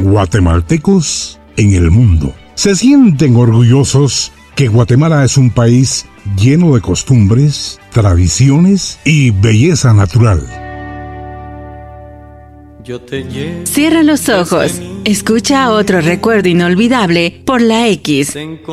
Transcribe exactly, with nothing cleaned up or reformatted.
guatemaltecos en el mundo. Se sienten orgullosos que Guatemala es un país lleno de costumbres, tradiciones y belleza natural. Cierra los ojos, escucha otro recuerdo inolvidable por la X.